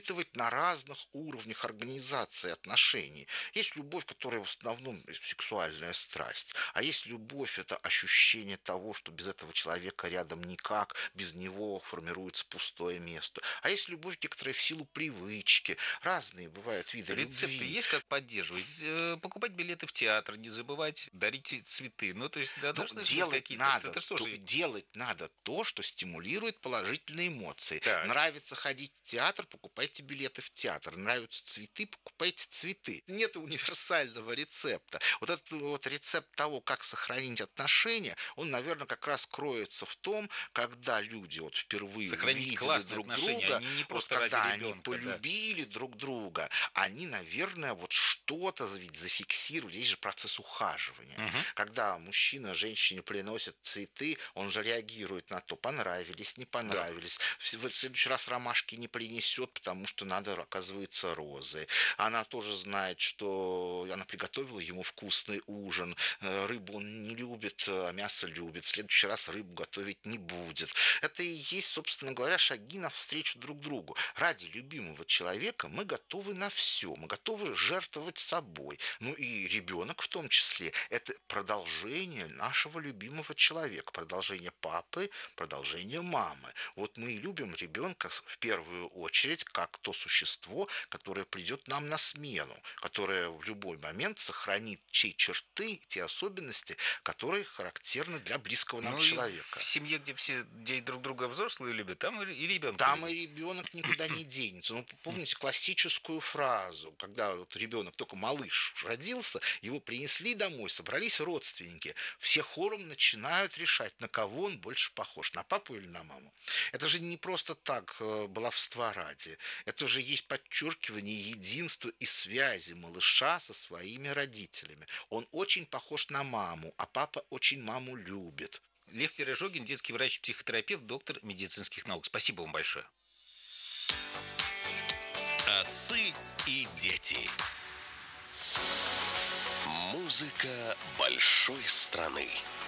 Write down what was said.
испытывать на разных уровнях организации отношений. Есть любовь, которая в основном сексуальная страсть, а есть любовь — это ощущение того, что без этого человека рядом никак, без него формируется пустое место. А есть любовь некоторая в силу привычки, разные бывают виды Рецепты любви. есть, как поддерживать? Покупать билеты в театр, не забывать дарить цветы. Ну, то есть, да, Ну, должны же быть какие-то. Это что же? делать надо то, что стимулирует положительные эмоции. Так. Нравится ходить в театр — покупайте билеты в театр. Нравятся цветы — покупайте цветы. Нет универсального рецепта. Вот этот вот рецепт того, как сохранить отношения, он, наверное, как раз кроется в том, когда люди вот впервые Сохранить увидели классные друг отношения, друга, они не вот просто ради когда они ребенка, да. полюбили друг друга, они, наверное, вот что-то ведь зафиксировали. Есть же процесс ухаживания. Мгм. Когда мужчина женщине приносит цветы, он же реагирует на то, понравились, не Да. понравились. В следующий раз ромашки не принесет, потому что надо, оказывается, розы. Она тоже знает, что она приготовила ему вкусный ужин. Рыбу он не любит, а мясо любит. В следующий раз рыбу готовить не будет. Это и есть, собственно говоря, шаги навстречу друг другу. Ради любимого человека мы готовы на все. Мы готовы жертвовать собой. Ну и ребенок в том числе. Это продолжение нашего любимого человека. Продолжение папы, продолжение мамы. Вот мы и любим ребенка в первую очередь как то существо, которое придет нам на смену, которое в любой момент сохранит те черты, те особенности, которые характерны для близкого нам Ну и в человека. семье, где друг друга взрослые любят, там и ребенка Там любят. и ребенок никуда не денется. Ну, помните классическую фразу, когда вот ребенок, только малыш родился, его принесли домой, собрались родственники, все хором начинают решать, на кого он больше похож, на папу или на маму. Это же не просто так баловства ради. Это же есть подчеркивание единства и связи малыша со своими родителями. Он очень похож на маму, а папа очень маму любит. Лев Пирожогин, детский врач-психотерапевт, доктор медицинских наук. Спасибо вам большое. Отцы и дети. Музыка большой страны.